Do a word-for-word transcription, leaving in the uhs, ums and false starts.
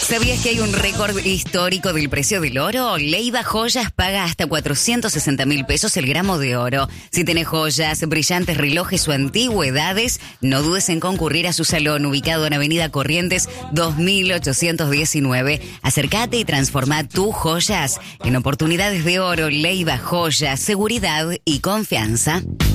¿Sabías que hay un récord histórico del precio del oro? Leiva Joyas paga hasta cuatrocientos sesenta mil pesos el gramo de oro. Si tenés joyas, brillantes, relojes o antigüedades, no dudes en concurrir a su salón ubicado en Avenida Corrientes dos mil ochocientos diecinueve. Acércate y transforma tus joyas en oportunidades de oro. Leiva Joyas, seguridad y confianza.